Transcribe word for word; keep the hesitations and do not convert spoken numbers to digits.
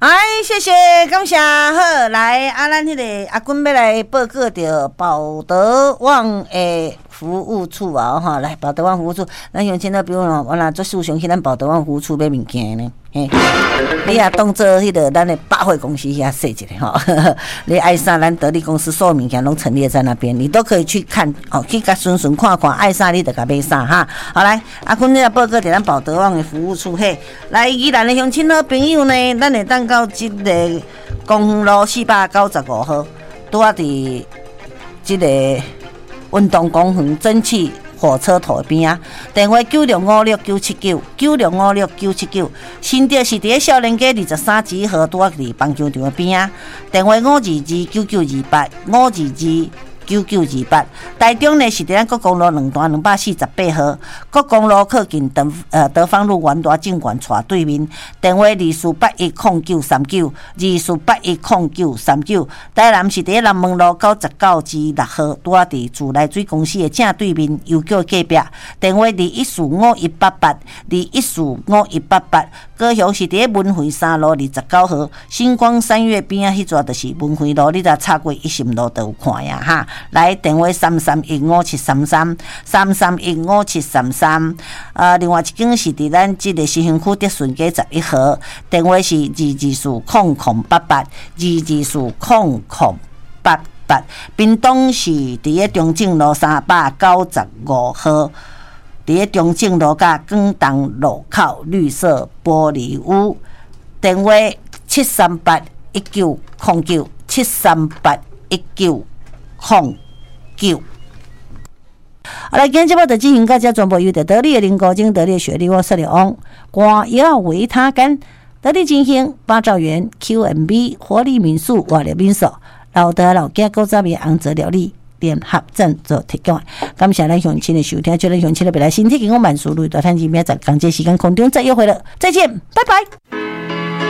哎，谢谢，感谢。好，来啊，咱迄个阿君要来报告着保德旺的服务处啊，哈，来保德旺服务处，咱乡亲呢，比如讲，我若做事想去咱保德旺服务处买物件呢，嘿，你也当做迄个咱的百货公司遐设一个吼，你爱啥，咱得力公司所有物件拢陈列在那边，你都可以去看哦，去甲顺顺看看，爱啥你就甲买啥哈。好来，阿君呢报告着咱保德旺的服务处嘿，来宜兰的乡亲好朋友呢，咱会当到即个公园路四百九十五号，拄啊伫即个运动公园蒸汽火车头边啊，电话九六五六九七九九六五六九七九，新店是伫少年街二十三支号，拄啊伫棒球场边啊，电话五二二九九二八五二二。九九二八，台中呢是伫咱国公路两段两百四十八号，国公路靠近德呃德芳路元大证券厝对面，电话二四八一零九三九二四八一零九三九，台南是伫南门路九十九至六号，拄啊伫自来水公司的正对面，邮局隔壁，电话二一四五一八八二一四五一八八，高雄是伫文惠三路二十九号，星光三月边啊，迄座就是文惠路，你若插过一心路都有看呀哈。来电话三三一五七三三三三一五七三三，呃，另外一间是伫咱即个新兴区德顺街十一号，电话是二二四空空八八二二四空空八八。屏东是伫个中正路三百九十五号，伫个中正路甲广东路口绿色玻璃屋，电话七三八一九零九七三八一九。控九，好来，今日节目就进行到这，全部由得力的林国精、得力的雪莉、我色里翁、光耀维他干、得力进行八兆元 Q M B 活力民宿、瓦力民宿、老德老家古早味红泽料理联合赞助提供。感谢咱乡亲的收听，祝咱乡亲的未来身体健康万事如意，大赚钱，明仔载同这时间空中再约会了，再见，拜拜。